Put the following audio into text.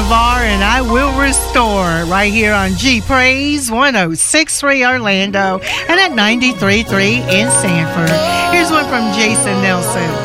Navarre and I Will Restore right here on G Praise 106.3 Orlando and at 93.3 in Sanford. Here's one from Jason Nelson.